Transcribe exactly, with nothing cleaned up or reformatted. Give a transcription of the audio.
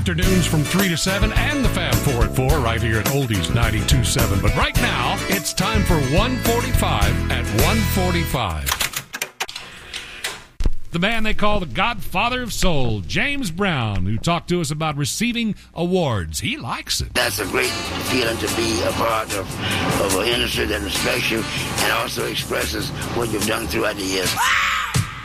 Afternoons from three to seven and the Fab four at four right here at Oldies ninety-two point seven. But right now, it's time for one forty-five at one forty-five. The man they call the Godfather of Soul, James Brown, who talked to us about receiving awards. He likes it. That's a great feeling to be a part of, of an industry that respects you and also expresses what you've done throughout the years.